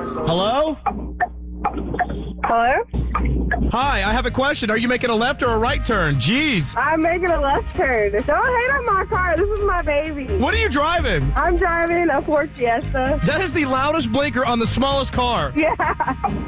Hello? Hello? Hi, I have a question. Are you making a left or a right turn? Jeez. I'm making a left turn. Don't hate on my car. This is my baby. What are you driving? I'm driving a Ford Fiesta. That is the loudest blinker on the smallest car. Yeah.